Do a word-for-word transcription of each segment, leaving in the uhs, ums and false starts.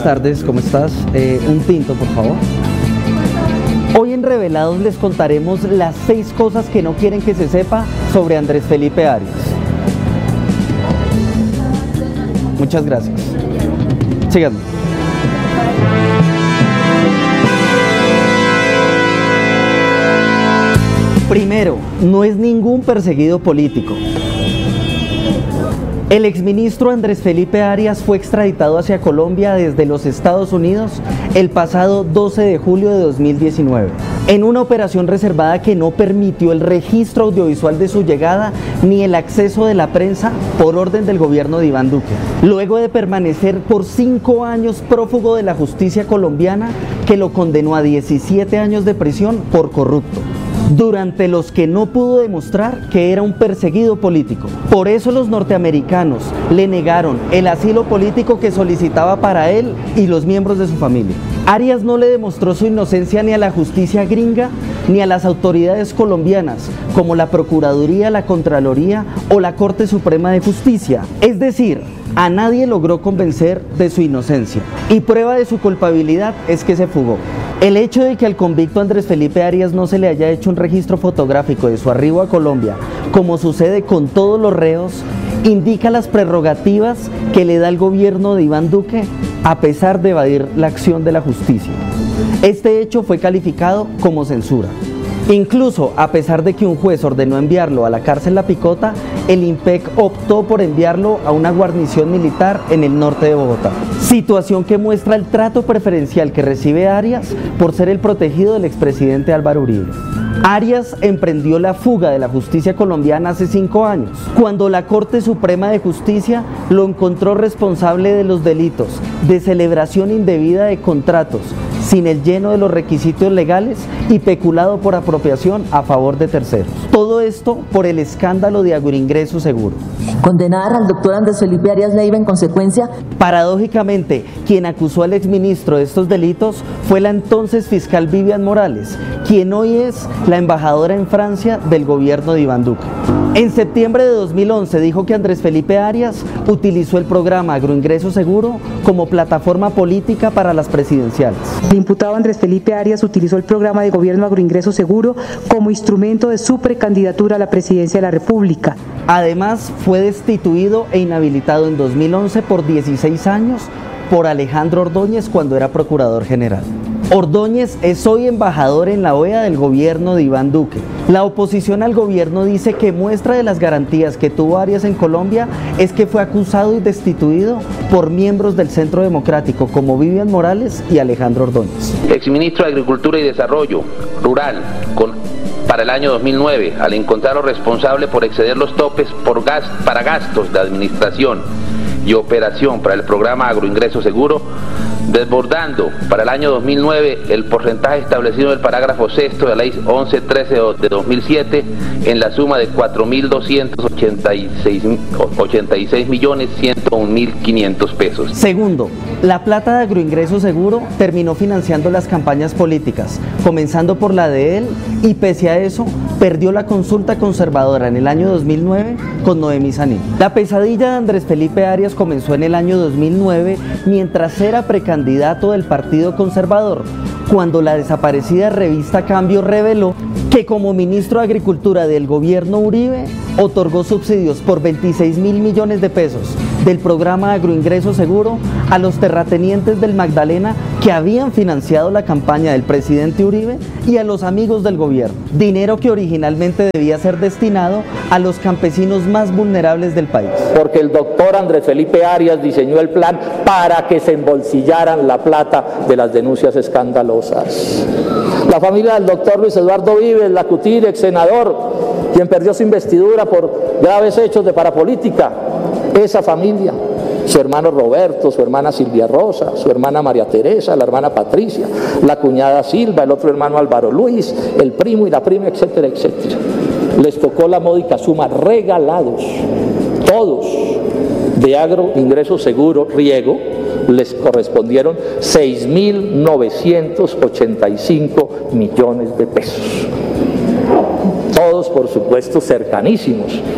tardes, ¿cómo estás? Eh, un tinto, por favor. Hoy en Revelados les contaremos las seis cosas que no quieren que se sepa sobre Andrés Felipe Arias. Muchas gracias. Síganme. Primero, no es ningún perseguido político. El exministro Andrés Felipe Arias fue extraditado hacia Colombia desde los Estados Unidos el pasado doce de julio de dos mil diecinueve, en una operación reservada que no permitió el registro audiovisual de su llegada ni el acceso de la prensa por orden del gobierno de Iván Duque, luego de permanecer por cinco años prófugo de la justicia colombiana, que lo condenó a diecisiete años de prisión por corrupto, durante los que no pudo demostrar que era un perseguido político. Por eso los norteamericanos le negaron el asilo político que solicitaba para él y los miembros de su familia. Arias no le demostró su inocencia ni a la justicia gringa ni a las autoridades colombianas, como la Procuraduría, la Contraloría o la Corte Suprema de Justicia. Es decir, a nadie logró convencer de su inocencia, y prueba de su culpabilidad es que se fugó. El hecho de que al convicto Andrés Felipe Arias no se le haya hecho un registro fotográfico de su arribo a Colombia, como sucede con todos los reos, indica las prerrogativas que le da el gobierno de Iván Duque a pesar de evadir la acción de la justicia. Este hecho fue calificado como censura. Incluso a pesar de que un juez ordenó enviarlo a la cárcel La Picota, el IMPEC optó por enviarlo a una guarnición militar en el norte de Bogotá. Situación que muestra el trato preferencial que recibe Arias por ser el protegido del expresidente Álvaro Uribe. Arias emprendió la fuga de la justicia colombiana hace cinco años, cuando la Corte Suprema de Justicia lo encontró responsable de los delitos de celebración indebida de contratos, sin el lleno de los requisitos legales y peculado por apropiación a favor de terceros. Todo esto por el escándalo de Agroingreso Seguro. Condenar al doctor Andrés Felipe Arias Leiva en consecuencia. Paradójicamente, quien acusó al exministro de estos delitos fue la entonces fiscal Vivian Morales, quien hoy es la embajadora en Francia del gobierno de Iván Duque. En septiembre de dos mil once dijo que Andrés Felipe Arias utilizó el programa Agroingreso Seguro como plataforma política para las presidenciales. El imputado Andrés Felipe Arias utilizó el programa de gobierno Agroingreso Seguro como instrumento de su precandidatura a la presidencia de la República. Además, fue destituido e inhabilitado en dos mil once por dieciséis años por Alejandro Ordóñez cuando era procurador general. Ordóñez es hoy embajador en la O E A del gobierno de Iván Duque. La oposición al gobierno dice que muestra de las garantías que tuvo Arias en Colombia es que fue acusado y destituido por miembros del Centro Democrático como Vivian Morales y Alejandro Ordóñez. Exministro de Agricultura y Desarrollo Rural con, para el año dos mil nueve, al encontrarlo responsable por exceder los topes por gas, para gastos de administración y operación para el programa Agroingreso Seguro, desbordando para el año dos mil nueve el porcentaje establecido en el parágrafo sexto de la ley once trece de dos mil siete en la suma de cuatro mil doscientos ochenta y seis millones ciento un mil quinientos pesos. Segundo, la plata de Agroingreso Seguro terminó financiando las campañas políticas, comenzando por la de él, y pese a eso perdió la consulta conservadora en el año dos mil nueve con Noemí Sanín. La pesadilla de Andrés Felipe Arias comenzó en el año dos mil nueve mientras era precandidato del Partido Conservador, cuando la desaparecida revista Cambio reveló que como ministro de Agricultura del gobierno Uribe otorgó subsidios por veintiséis mil millones de pesos del programa Agroingreso Seguro a los terratenientes del Magdalena que habían financiado la campaña del presidente Uribe y a los amigos del gobierno. Dinero que originalmente debía ser destinado a los campesinos más vulnerables del país. Porque el doctor Andrés Felipe Arias diseñó el plan para que se embolsillaran la plata de las denuncias escandalosas. La familia del doctor Luis Eduardo Vives, Lacutir, ex senador, quien perdió su investidura por graves hechos de parapolítica, esa familia, su hermano Roberto, su hermana Silvia Rosa, su hermana María Teresa, la hermana Patricia, la cuñada Silva, el otro hermano Álvaro Luis, el primo y la prima, etcétera, etcétera. Les tocó la módica suma, regalados, todos, de Agroingreso Seguro Riego, les correspondieron seis mil novecientos ochenta y cinco millones de pesos. Todos, por supuesto, cercanísimos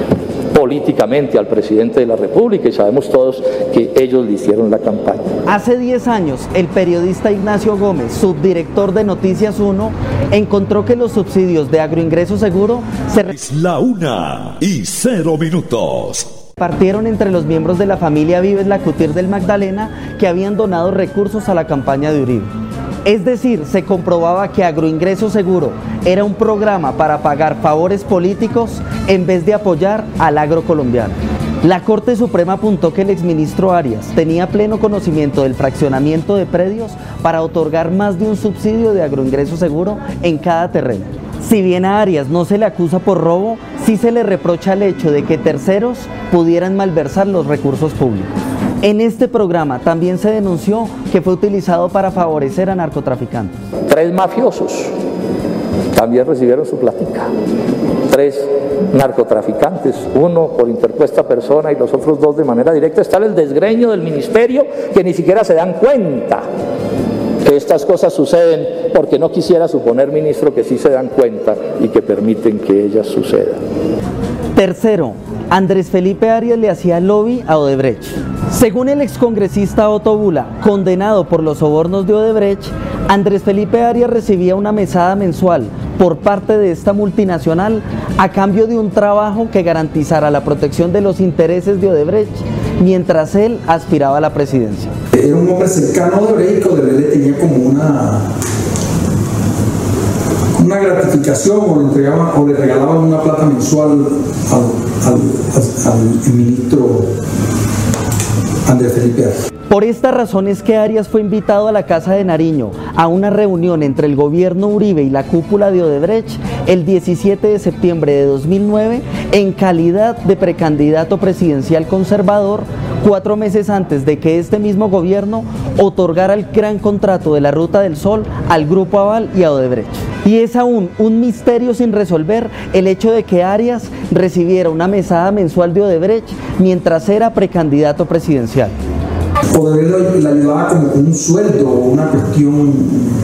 políticamente al presidente de la República y sabemos todos que ellos le hicieron la campaña. Hace diez años, el periodista Ignacio Gómez, subdirector de Noticias uno, encontró que los subsidios de Agroingreso Seguro se Es la una y cero minutos. repartieron entre los miembros de la familia Vives Lacutir del Magdalena que habían donado recursos a la campaña de Uribe. Es decir, se comprobaba que Agroingreso Seguro era un programa para pagar favores políticos en vez de apoyar al agro colombiano. La Corte Suprema apuntó que el exministro Arias tenía pleno conocimiento del fraccionamiento de predios para otorgar más de un subsidio de Agroingreso Seguro en cada terreno. Si bien a Arias no se le acusa por robo, sí se le reprocha el hecho de que terceros pudieran malversar los recursos públicos. En este programa también se denunció que fue utilizado para favorecer a narcotraficantes. Tres mafiosos también recibieron su plática. Tres narcotraficantes, uno por interpuesta persona y los otros dos de manera directa. Está el desgreño del ministerio que ni siquiera se dan cuenta que estas cosas suceden, porque no quisiera suponer, ministro, que sí se dan cuenta y que permiten que ellas sucedan. Tercero, Andrés Felipe Arias le hacía lobby a Odebrecht. Según el excongresista Otto Bula, condenado por los sobornos de Odebrecht, Andrés Felipe Arias recibía una mesada mensual por parte de esta multinacional a cambio de un trabajo que garantizara la protección de los intereses de Odebrecht mientras él aspiraba a la presidencia. Era un hombre cercano a Odebrecht, Odebrecht le tenía como una, una gratificación o le, entregaba, o le regalaban una plata mensual al, al, al, al ministro Andrés Felipe Arias. Por esta razón es que Arias fue invitado a la Casa de Nariño a una reunión entre el gobierno Uribe y la cúpula de Odebrecht el diecisiete de septiembre de dos mil nueve en calidad de precandidato presidencial conservador, cuatro meses antes de que este mismo gobierno otorgara el gran contrato de la Ruta del Sol al Grupo Aval y a Odebrecht. Y es aún un misterio sin resolver el hecho de que Arias recibiera una mesada mensual de Odebrecht mientras era precandidato presidencial. Odebrecht le ayudaba como con un sueldo o una cuestión,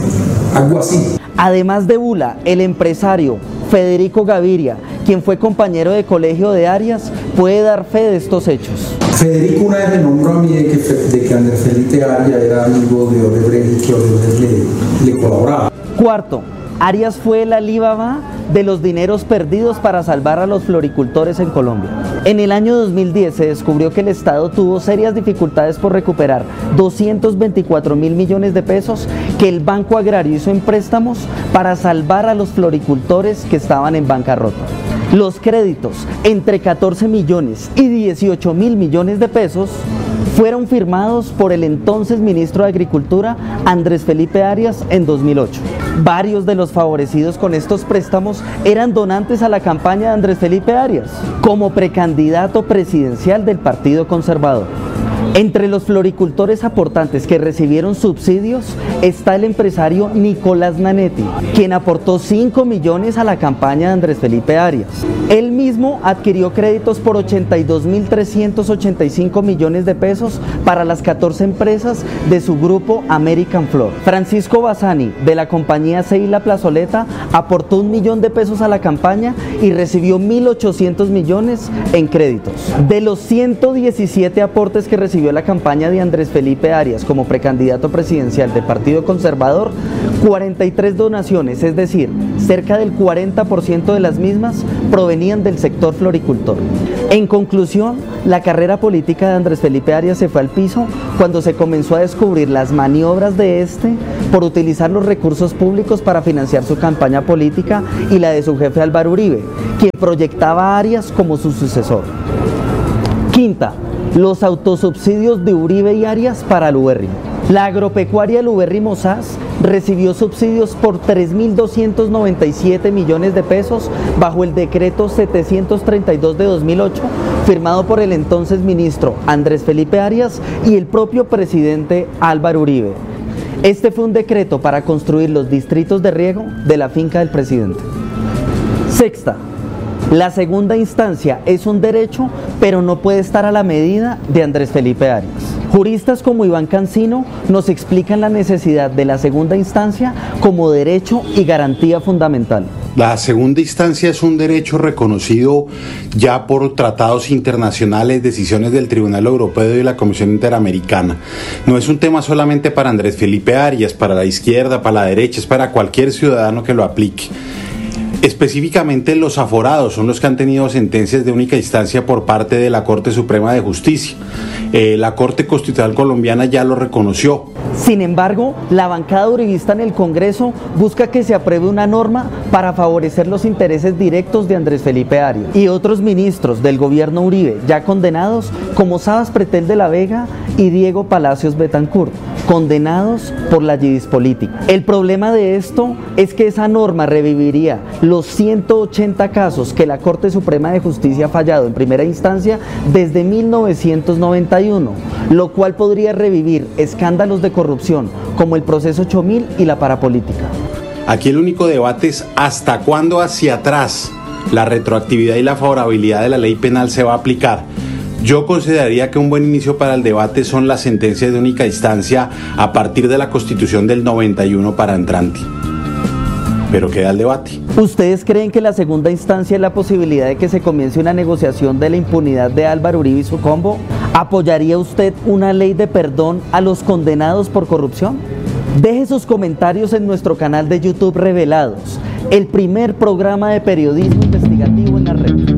algo así. Además de Bula, el empresario Federico Gaviria, quien fue compañero de colegio de Arias, puede dar fe de estos hechos. Federico una vez me nombró a mí de que, de que Andrés Felipe Arias era amigo de Odebrecht y que Odebrecht le, le colaboraba. Cuarto, Arias fue el Alibaba de los dineros perdidos para salvar a los floricultores en Colombia. En el año dos mil diez se descubrió que el Estado tuvo serias dificultades por recuperar doscientos veinticuatro mil millones de pesos que el Banco Agrario hizo en préstamos para salvar a los floricultores que estaban en bancarrota. Los créditos entre catorce millones y dieciocho mil millones de pesos fueron firmados por el entonces ministro de Agricultura, Andrés Felipe Arias, en dos mil ocho. Varios de los favorecidos con estos préstamos eran donantes a la campaña de Andrés Felipe Arias, como precandidato presidencial del Partido Conservador. Entre los floricultores aportantes que recibieron subsidios está el empresario Nicolás Nanetti, quien aportó cinco millones a la campaña de Andrés Felipe Arias. Él mismo adquirió créditos por ochenta y dos mil trescientos ochenta y cinco millones de pesos para las catorce empresas de su grupo American Flor. Francisco Bassani, de la compañía Seila Plazoleta, aportó un millón de pesos a la campaña y recibió mil ochocientos millones en créditos. De los ciento diecisiete aportes que recibió la campaña de Andrés Felipe Arias como precandidato presidencial del Partido Conservador, cuarenta y tres donaciones, es decir, cerca del cuarenta por ciento de las mismas, provenían del sector floricultor. En conclusión, la carrera política de Andrés Felipe Arias se fue al piso cuando se comenzó a descubrir las maniobras de este por utilizar los recursos públicos para financiar su campaña política y la de su jefe Álvaro Uribe, quien proyectaba a Arias como su sucesor. Quinta, los autosubsidios de Uribe y Arias para Luberri. La agropecuaria Luberri Mosas recibió subsidios por tres mil doscientos noventa y siete millones de pesos bajo el decreto setecientos treinta y dos de dos mil ocho, firmado por el entonces ministro Andrés Felipe Arias y el propio presidente Álvaro Uribe. Este fue un decreto para construir los distritos de riego de la finca del presidente. Sexta, la segunda instancia es un derecho, pero no puede estar a la medida de Andrés Felipe Arias. Juristas como Iván Cancino nos explican la necesidad de la segunda instancia como derecho y garantía fundamental. La segunda instancia es un derecho reconocido ya por tratados internacionales, decisiones del Tribunal Europeo y la Comisión Interamericana. No es un tema solamente para Andrés Felipe Arias, para la izquierda, para la derecha, es para cualquier ciudadano que lo aplique. Específicamente los aforados son los que han tenido sentencias de única instancia por parte de la Corte Suprema de Justicia. Eh, la Corte Constitucional colombiana ya lo reconoció. Sin embargo, la bancada uribista en el Congreso busca que se apruebe una norma para favorecer los intereses directos de Andrés Felipe Arias y otros ministros del gobierno Uribe ya condenados, como Sabas Pretel de la Vega y Diego Palacios Betancur, condenados por la yidis política. El problema de esto es que esa norma reviviría los ciento ochenta casos que la Corte Suprema de Justicia ha fallado en primera instancia desde mil novecientos noventa y uno, lo cual podría revivir escándalos de corrupción como el proceso ocho mil y la parapolítica. Aquí el único debate es hasta cuándo hacia atrás la retroactividad y la favorabilidad de la ley penal se va a aplicar. Yo consideraría que un buen inicio para el debate son las sentencias de única instancia a partir de la Constitución del noventa y uno para entrante. Pero queda el debate. ¿Ustedes creen que la segunda instancia es la posibilidad de que se comience una negociación de la impunidad de Álvaro Uribe y su combo? ¿Apoyaría usted una ley de perdón a los condenados por corrupción? Deje sus comentarios en nuestro canal de YouTube Revelados, el primer programa de periodismo investigativo en la red.